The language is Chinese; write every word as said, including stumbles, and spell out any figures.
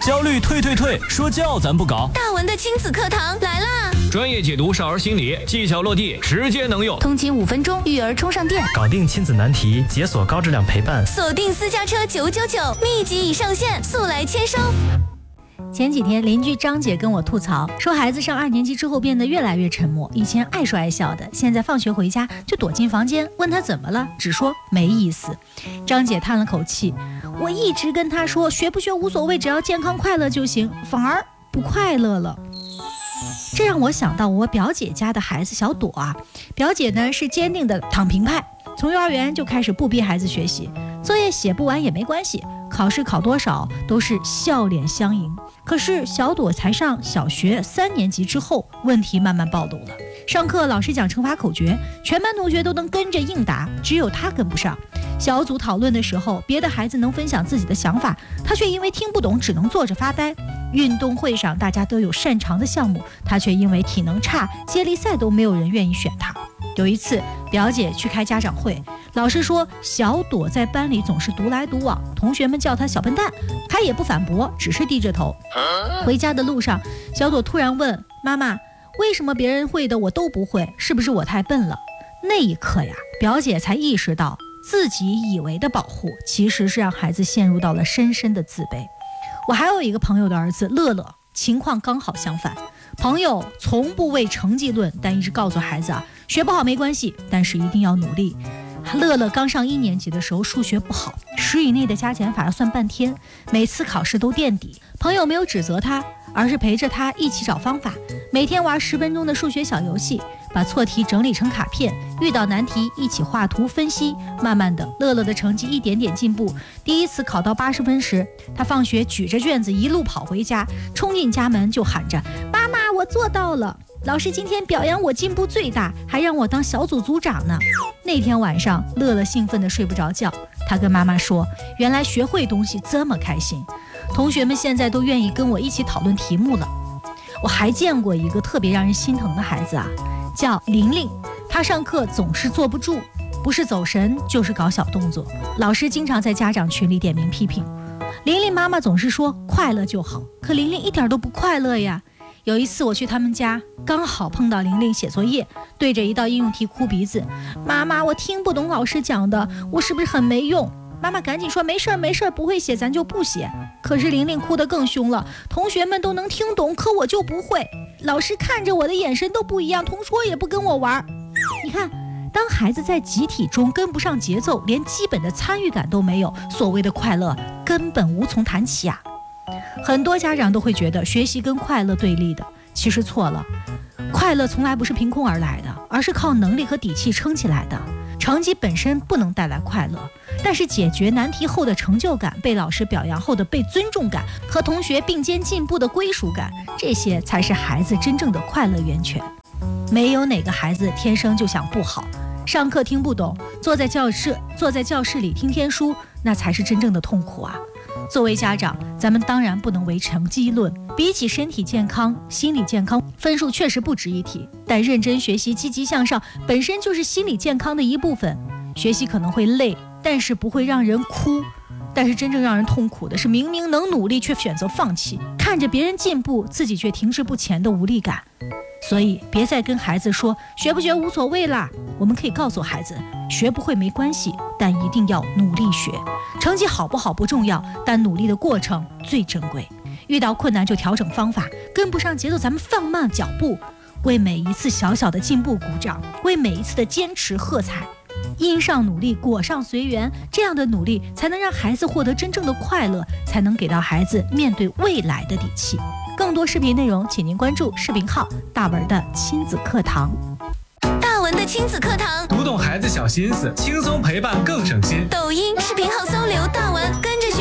焦虑退退退，说教咱不搞。 大文的亲子课堂来啦！ 专业解读少儿心理，技巧落地，直接能用。 通勤五分钟，育儿充上电， 搞定亲子难题，解锁高质量陪伴。 锁定私家车九九九，密集已上线，速来签收。 前几天邻居张姐跟我吐槽说，孩子上二年级之后变得越来越沉默，以前爱说爱笑的，现在放学回家就躲进房间，问他怎么了，只说没意思。张姐叹了口气，我一直跟他说学不学无所谓，只要健康快乐就行，反而不快乐了。这让我想到我表姐家的孩子小朵啊，表姐呢是坚定的躺平派，从幼儿园就开始不逼孩子学习，作业写不完也没关系，考试考多少都是笑脸相迎。可是小朵才上小学三年级之后，问题慢慢暴露了。上课老师讲乘法口诀，全班同学都能跟着应答，只有他跟不上。小组讨论的时候，别的孩子能分享自己的想法，他却因为听不懂只能坐着发呆。运动会上大家都有擅长的项目，他却因为体能差，接力赛都没有人愿意选他。有一次表姐去开家长会，老师说小朵在班里总是独来独往，同学们叫她小笨蛋，她也不反驳，只是低着头。回家的路上，小朵突然问妈妈，为什么别人会的我都不会，是不是我太笨了？那一刻呀，表姐才意识到自己以为的保护其实是让孩子陷入到了深深的自卑。我还有一个朋友的儿子乐乐，情况刚好相反。朋友从不为成绩论，但一直告诉孩子啊，学不好没关系，但是一定要努力。乐乐刚上一年级的时候数学不好，十以内的加减法要算半天，每次考试都垫底。朋友没有指责他，而是陪着他一起找方法，每天玩十分钟的数学小游戏，把错题整理成卡片，遇到难题一起画图分析。慢慢的，乐乐的成绩一点点进步。第一次考到八十分时，他放学举着卷子一路跑回家，冲进家门就喊着，妈妈，我做到了，老师今天表扬我进步最大，还让我当小组组长呢。那天晚上，乐乐兴奋得睡不着觉，他跟妈妈说，原来学会东西这么开心，同学们现在都愿意跟我一起讨论题目了。我还见过一个特别让人心疼的孩子啊，叫玲玲，她上课总是坐不住，不是走神就是搞小动作，老师经常在家长群里点名批评。玲玲妈妈总是说快乐就好，可玲玲一点都不快乐呀。有一次我去他们家，刚好碰到玲玲写作业，对着一道应用题哭鼻子，妈妈，我听不懂老师讲的，我是不是很没用？妈妈赶紧说，没事没事，不会写咱就不写。可是玲玲哭得更凶了，同学们都能听懂，可我就不会，老师看着我的眼神都不一样，同桌也不跟我玩。你看，当孩子在集体中跟不上节奏，连基本的参与感都没有，所谓的快乐根本无从谈起啊。很多家长都会觉得学习跟快乐对立的，其实错了。快乐从来不是凭空而来的，而是靠能力和底气撑起来的。成绩本身不能带来快乐，但是解决难题后的成就感，被老师表扬后的被尊重感，和同学并肩进步的归属感，这些才是孩子真正的快乐源泉。没有哪个孩子天生就想不好，上课听不懂，坐在教室坐在教室里听天书，那才是真正的痛苦啊。作为家长，咱们当然不能唯成绩论，比起身体健康，心理健康分数确实不值一提，但认真学习积极向上本身就是心理健康的一部分。学习可能会累，但是不会让人哭，但是真正让人痛苦的是明明能努力却选择放弃，看着别人进步自己却停滞不前的无力感。所以别再跟孩子说学不学无所谓啦，我们可以告诉孩子，学不会没关系，但一定要努力学。成绩好不好不重要，但努力的过程最珍贵。遇到困难就调整方法，跟不上节奏咱们放慢脚步，为每一次小小的进步鼓掌，为每一次的坚持喝彩。因上努力，果上随缘，这样的努力才能让孩子获得真正的快乐，才能给到孩子面对未来的底气。更多视频内容，请您关注视频号大文的亲子课堂。 大文的亲子课堂， 读懂孩子小心思，轻松陪伴更省心。 抖音视频号搜刘大文，跟着学。